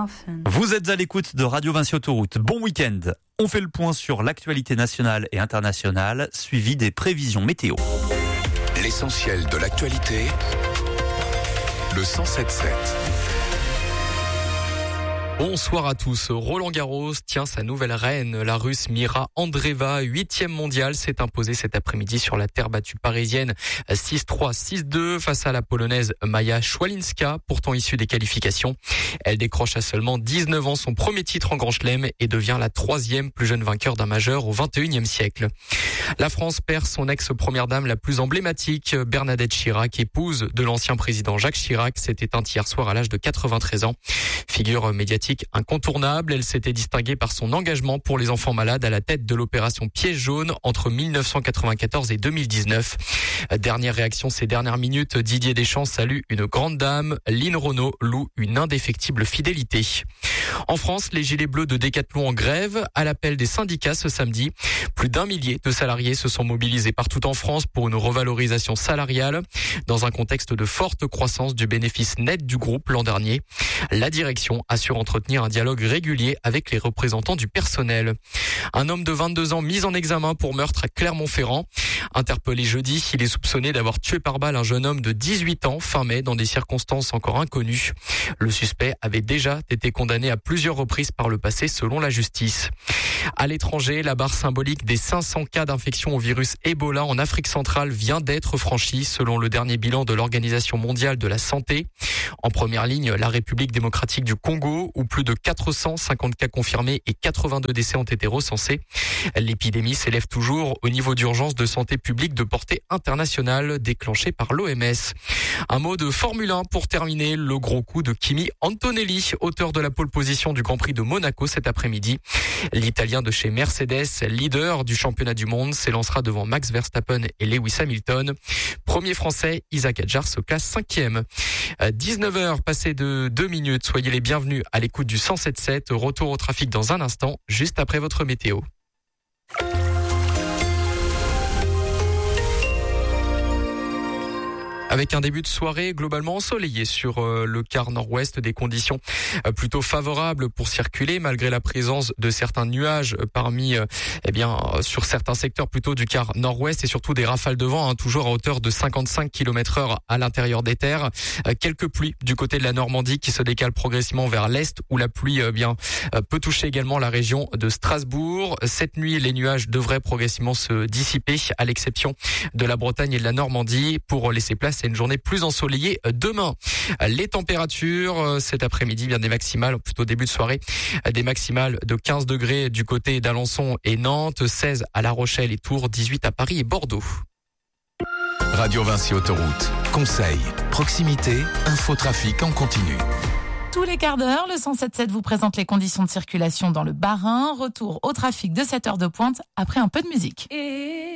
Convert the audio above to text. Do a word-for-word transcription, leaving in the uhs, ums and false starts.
often. Vous êtes à l'écoute de Radio Vinci Autoroute. Bon week-end. On fait le point sur l'actualité nationale et internationale, suivi des prévisions météo. L'essentiel de l'actualité, le cent sept sept. Bonsoir à tous. Roland Garros tient sa nouvelle reine. La Russe Mira Andreeva, huitième mondiale, s'est imposée cet après-midi sur la terre battue parisienne six trois, six deux face à la Polonaise Maja Szwalinska, pourtant issue des qualifications. Elle décroche à seulement dix-neuf ans son premier titre en Grand Chelem et devient la troisième plus jeune vainqueur d'un majeur au vingt et unième siècle. La France perd son ex-première dame la plus emblématique, Bernadette Chirac, épouse de l'ancien président Jacques Chirac, s'est éteinte hier soir à l'âge de quatre-vingt-treize ans. Figure médiatique incontournable, elle s'était distinguée par son engagement pour les enfants malades à la tête de l'opération Piège jaune entre mille neuf cent quatre-vingt-quatorze et deux mille dix-neuf. Dernière réaction ces dernières minutes, Didier Deschamps salue une grande dame, Lynn Renaud loue une indéfectible fidélité. En France, les gilets bleus de Décathlon en grève à l'appel des syndicats ce samedi. Plus d'un millier de salariés se sont mobilisés partout en France pour une revalorisation salariale dans un contexte de forte croissance du bénéfice net du groupe l'an dernier. La direction assure entretenir un dialogue régulier avec les représentants du personnel. Un homme de vingt-deux ans mis en examen pour meurtre à Clermont-Ferrand. Interpellé jeudi, il est soupçonné d'avoir tué par balle un jeune homme de dix-huit ans fin mai dans des circonstances encore inconnues. Le suspect avait déjà été condamné à plusieurs reprises par le passé selon la justice. À l'étranger, la barre symbolique des cinq cents cas d'infection au virus Ebola en Afrique centrale vient d'être franchie selon le dernier bilan de l'Organisation mondiale de la santé. En première ligne, la République démocratique du Congo, où plus de quatre cent cinquante cas confirmés et quatre-vingt-deux décès ont été recensés. L'épidémie s'élève toujours au niveau d'urgence de santé publique de portée internationale déclenché par l'O M S. Un mot de Formule un pour terminer, le gros coup de Kimi Antonelli, auteur de la pole position du Grand Prix de Monaco cet après-midi. L'Italien de chez Mercedes, leader du championnat du monde, s'élancera devant Max Verstappen et Lewis Hamilton. Premier Français, Isaac Hadjar se classe cinquième. dix-neuf heures passées de deux minutes, soyez les bienvenus à l'écoute du cent sept sept. Retour au trafic dans un instant, juste après votre météo. Avec un début de soirée globalement ensoleillé sur euh, le quart nord-ouest, des conditions euh, plutôt favorables pour circuler malgré la présence de certains nuages euh, parmi euh, eh bien euh, sur certains secteurs plutôt du quart nord-ouest et surtout des rafales de vent hein, toujours à hauteur de cinquante-cinq kilomètres heure à l'intérieur des terres. Euh, quelques pluies du côté de la Normandie qui se décalent progressivement vers l'est où la pluie euh, bien euh, peut toucher également la région de Strasbourg. Cette nuit, les nuages devraient progressivement se dissiper à l'exception de la Bretagne et de la Normandie pour laisser place à une journée plus ensoleillée demain. Les températures cet après-midi, bien des maximales, plutôt début de soirée, des maximales de quinze degrés du côté d'Alençon et Nantes, seize à La Rochelle et Tours, dix-huit à Paris et Bordeaux. Radio Vinci Autoroute. Conseils, proximité, infotrafic en continu. Tous les quarts d'heure, le cent sept sept vous présente les conditions de circulation dans le Bas-Rhin. Retour au trafic de cette heure de pointe après un peu de musique. Et...